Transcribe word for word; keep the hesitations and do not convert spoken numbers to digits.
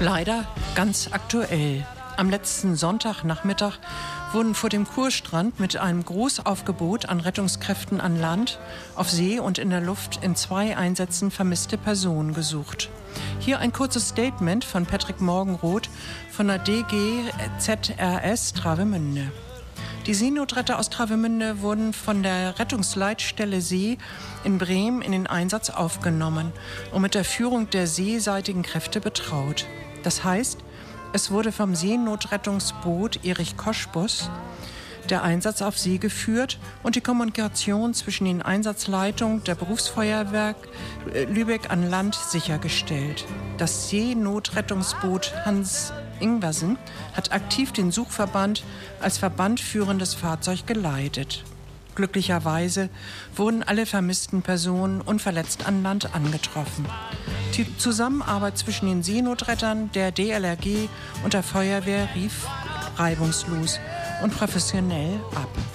Leider ganz aktuell. Am letzten Sonntagnachmittag wurden vor dem Kurstrand mit einem Großaufgebot an Rettungskräften an Land, auf See und in der Luft in zwei Einsätzen vermisste Personen gesucht. Hier ein kurzes Statement von Patrick Morgenroth von der D G Z R S Travemünde. Die Seenotretter aus Travemünde wurden von der Rettungsleitstelle See in Bremen in den Einsatz aufgenommen und mit der Führung der seeseitigen Kräfte betraut. Das heißt, es wurde vom Seenotrettungsboot Erich Koschbus der Einsatz auf See geführt und die Kommunikation zwischen den Einsatzleitungen der Berufsfeuerwehr Lübeck an Land sichergestellt. Das Seenotrettungsboot Hans Ingwersen hat aktiv den Suchverband als verbandführendes Fahrzeug geleitet. Glücklicherweise wurden alle vermissten Personen unverletzt an Land angetroffen. Die Zusammenarbeit zwischen den Seenotrettern, der D L R G und der Feuerwehr lief reibungslos und professionell ab.